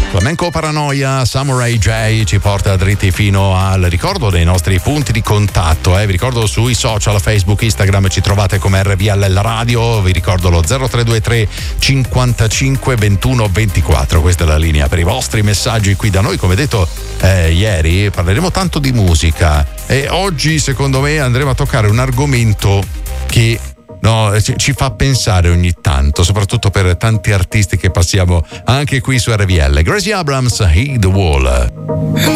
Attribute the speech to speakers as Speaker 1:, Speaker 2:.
Speaker 1: Flamenco Paranoia, Samurai J ci porta dritti fino al ricordo dei nostri punti di contatto. Vi ricordo sui social, Facebook, Instagram ci trovate come RVL Radio. Vi ricordo lo 0323 55 21 24. Questa è la linea per i vostri messaggi qui da noi. Come detto ieri, parleremo tanto di musica e oggi secondo me andremo a toccare un argomento che ci fa pensare ogni tanto, soprattutto per tanti artisti che passiamo anche qui su RVL. Gracie Abrams, Hit the Wall.